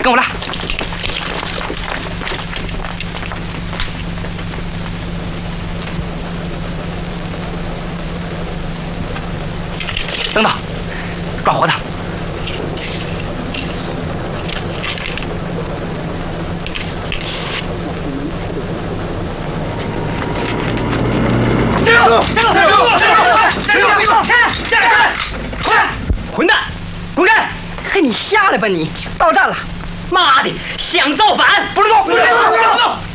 跟我来。等等，抓活的。混蛋，滚开！ 嘿，你瞎了吧你！到站了！ 妈的，想造反！不准动！不准动！不准动！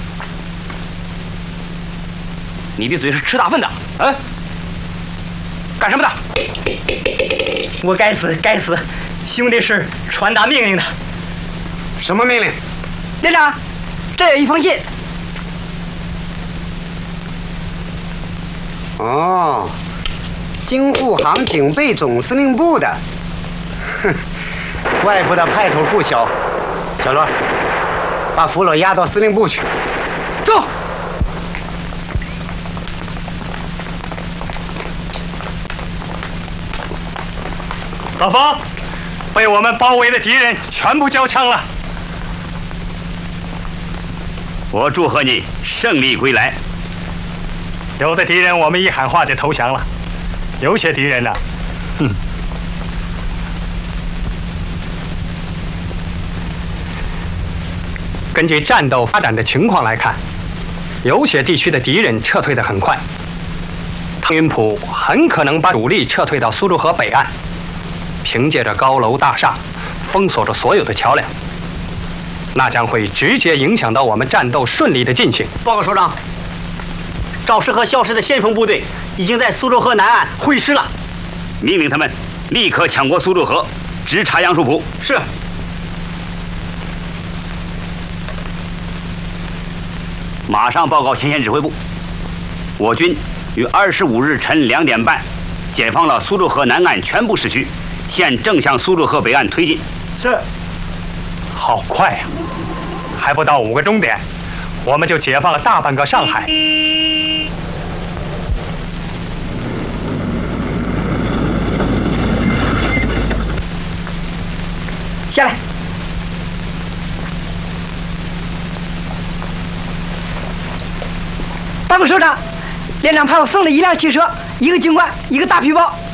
你的嘴是吃大粪的，啊？干什么的？我该死，该死！兄弟是传达命令的。 什么命令？ 连长，这有一封信。 哦，京沪杭警备总司令部的。哼，外部的派头不小。小罗，把俘虏押到司令部去。 走。 老方，被我们包围的敌人全部交枪了。 我祝贺你胜利归来。 有的敌人我们一喊话就投降了，有些敌人呢，哼。根据战斗发展的情况来看，有些地区的敌人撤退得很快，汤云浦很可能把主力撤退到苏州河北岸，凭借着高楼大厦，封锁着所有的桥梁，那将会直接影响到我们战斗顺利的进行。 报告首长，赵氏和肖氏的先锋部队已经在苏州河南岸会师了， 命令他们立刻抢过苏州河，直插杨树浦。 是。 马上报告前线指挥部，我军于25日晨2点半解放了苏州河南岸全部市区，现正向苏州河北岸推进。 是。 好快呀，还不到5个钟点，我们就解放了大半个上海。 下来。报告首长，连长派我送了1辆汽车，1个军官，1个大皮包。